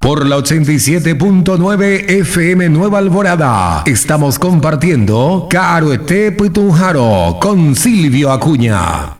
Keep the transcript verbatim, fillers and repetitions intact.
por la ochenta y siete punto nueve F M Nueva Alborada. Estamos compartiendo Caroete Putunjaro con Silvio Acuña.